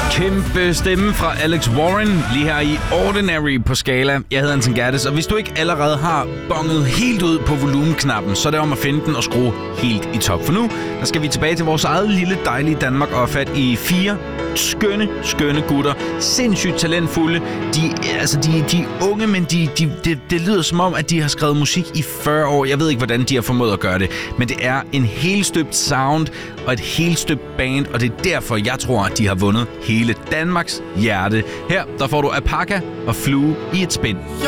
Kæmpe stemme fra Alex Warren, lige her i Ordinary på Skala. Jeg hedder Anton Gerdes, og hvis du ikke allerede har bonget helt ud på volumenknappen, så er det om at finde den og skrue helt i top. For nu, der skal vi tilbage til vores eget lille dejlige Danmark og fat i 4 skønne gutter. Sindssygt talentfulde. De er unge, men det lyder som om, at de har skrevet musik i 40 år. Jeg ved ikke, hvordan de har formået at gøre det, men det er en helstøbt sound og et helstøbt band, og det er derfor, jeg tror, at de har vundet hele Danmarks hjerte. Her, der får du Apaka og Flue i et spin. Jeg